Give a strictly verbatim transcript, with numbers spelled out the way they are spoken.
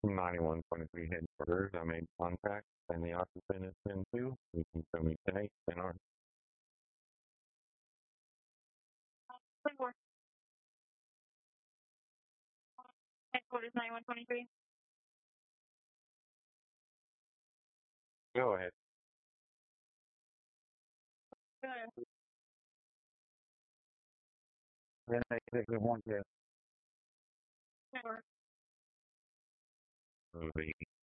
ninety-one twenty-three headquarters. I made contact and the occupant is ten two. You can show me ten eight, ten R. Headquarters ninety-one twenty-three. Go ahead. Go ahead. Then I think we want to Network. Movie.